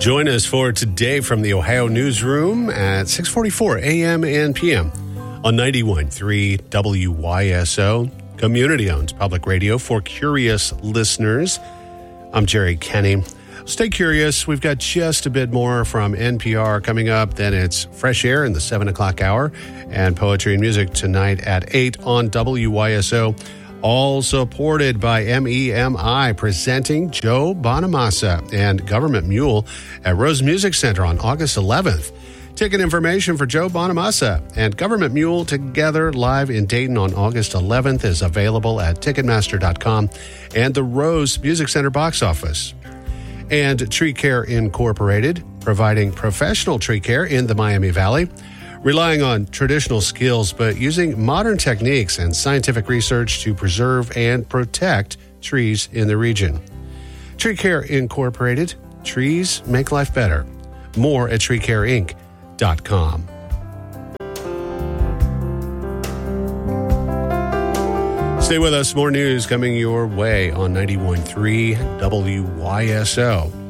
Join us for Today from the Ohio Newsroom at 6:44 a.m. and p.m. on 91.3 WYSO, community-owned public radio for curious listeners. I'm Jerry Kenny. Stay curious. We've got just a bit more from NPR coming up. Then it's Fresh Air in the 7 o'clock hour and Poetry and Music tonight at 8 on WYSO. All supported by MEMI, presenting Joe Bonamassa and Government Mule at Rose Music Center on August 11th. Ticket information for Joe Bonamassa and Government Mule together live in Dayton on August 11th is available at Ticketmaster.com and the Rose Music Center box office. And Tree Care Incorporated, providing professional tree care in the Miami Valley, relying on traditional skills but using modern techniques and scientific research to preserve and protect trees in the region. Tree Care Incorporated, trees make life better. More at treecareinc.com. Stay with us. More news coming your way on 91.3 WYSO.